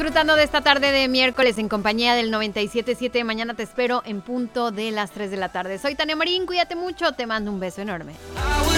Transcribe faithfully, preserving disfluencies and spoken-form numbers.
disfrutando de esta tarde de miércoles en compañía del noventa y siete punto siete. Mañana te espero en punto de las tres de la tarde. Soy Tania Marín, cuídate mucho, te mando un beso enorme.